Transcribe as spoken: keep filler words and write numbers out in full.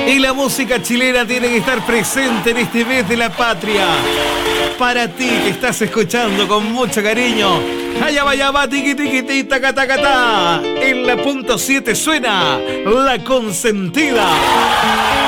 Y la música chilena tiene que estar presente en este mes de la patria. Para ti que estás escuchando con mucho cariño. Allá vaya va, tiqui tiqui ti, taca taca ta. En la punto siete suena La Consentida.